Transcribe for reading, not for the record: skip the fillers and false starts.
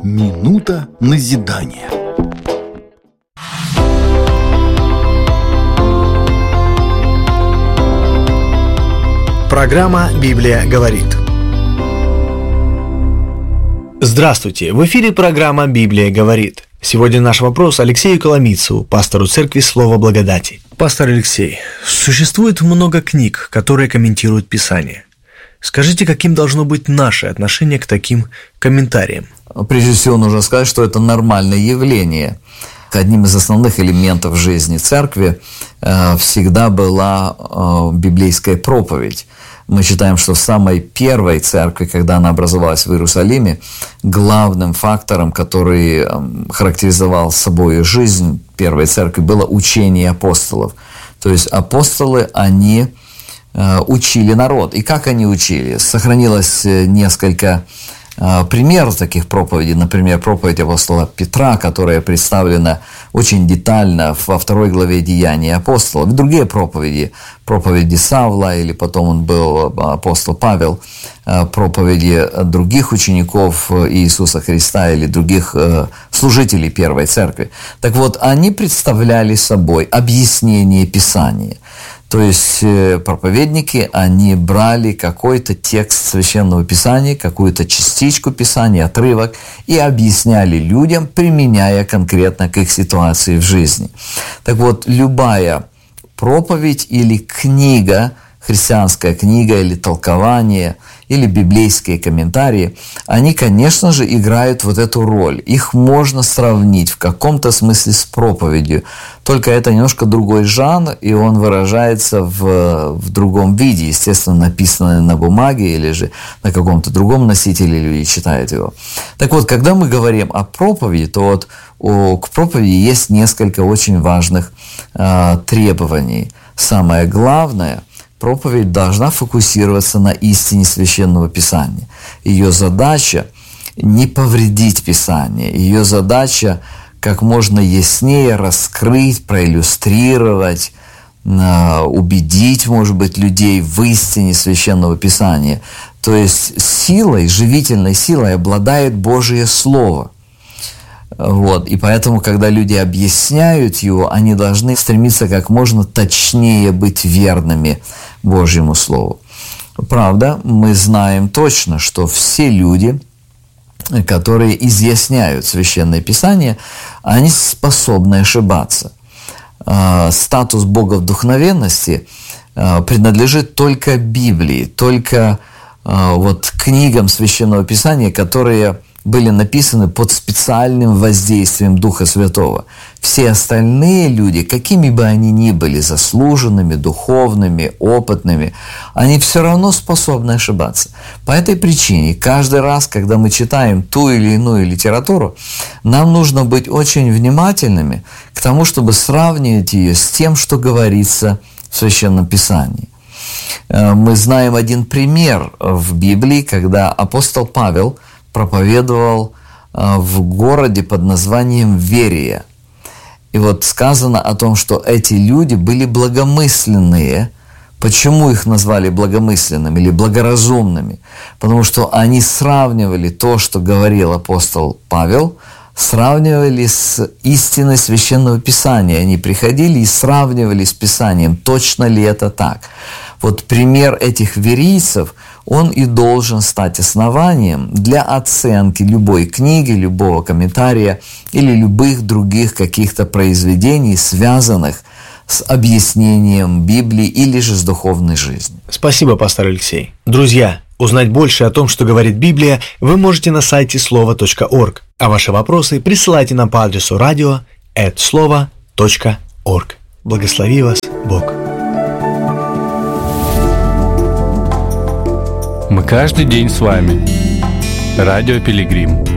Минута назидания. Программа «Библия говорит». Здравствуйте! В эфире программа «Библия говорит». Сегодня наш вопрос Алексею Коломийцеву, пастору церкви Слова Благодати. Пастор Алексей, существует много книг, которые комментируют Писание. Скажите, каким должно быть наше отношение к таким комментариям? Прежде всего, нужно сказать, что это нормальное явление. Одним из основных элементов жизни церкви всегда была библейская проповедь. Мы считаем, что в самой первой церкви, когда она образовалась в Иерусалиме, главным фактором, который характеризовал собой жизнь первой церкви, было учение апостолов. То есть апостолы, они учили народ. И как они учили? Сохранилось несколько примеров таких проповедей. Например, проповедь апостола Петра, которая представлена очень детально во 2 главе Деяний апостолов. И другие проповеди. Проповеди Савла, или потом он был апостол Павел, проповеди других учеников Иисуса Христа или других служителей первой церкви. Так вот, они представляли собой объяснение Писания. То есть проповедники, они брали какой-то текст Священного Писания, какую-то частичку Писания, отрывок, и объясняли людям, применяя конкретно к их ситуации в жизни. Так вот, любая проповедь или книга, христианская книга или толкование, или библейские комментарии, они, конечно же, играют вот эту роль. Их можно сравнить в каком-то смысле с проповедью, только это немножко другой жанр, и он выражается в другом виде, естественно, написанное на бумаге или же на каком-то другом носителе люди читают его. Так вот, когда мы говорим о проповеди, то вот к проповеди есть несколько очень важных требований. Самое главное – проповедь должна фокусироваться на истине Священного Писания. Ее задача – не повредить Писание. Ее задача – как можно яснее раскрыть, проиллюстрировать, убедить, может быть, людей в истине Священного Писания. То есть силой, живительной силой обладает Божие Слово. Вот. И поэтому, когда люди объясняют его, они должны стремиться как можно точнее быть верными Божьему Слову. Правда, мы знаем точно, что все люди, которые изъясняют Священное Писание, они способны ошибаться. Статус боговдухновенности принадлежит только Библии, только вот книгам Священного Писания, которые были написаны под специальным воздействием Духа Святого. Все остальные люди, какими бы они ни были, заслуженными, духовными, опытными, они все равно способны ошибаться. По этой причине, каждый раз, когда мы читаем ту или иную литературу, нам нужно быть очень внимательными к тому, чтобы сравнивать ее с тем, что говорится в Священном Писании. Мы знаем один пример в Библии, когда апостол Павел проповедовал в городе под названием Верия. И вот сказано о том, что эти люди были благомысленные. Почему их назвали благомысленными или благоразумными? Потому что они сравнивали то, что говорил апостол Павел, сравнивали с истиной Священного Писания. Они приходили и сравнивали с Писанием, точно ли это так. Вот пример этих верийцев, он и должен стать основанием для оценки любой книги, любого комментария или любых других каких-то произведений, связанных с объяснением Библии или же с духовной жизнью. Спасибо, пастор Алексей. Друзья, узнать больше о том, что говорит Библия, вы можете на сайте slova.org, а ваши вопросы присылайте нам по адресу radio@slova.org. Благослови вас Бог. Мы каждый день с вами. Радио Пилигрим.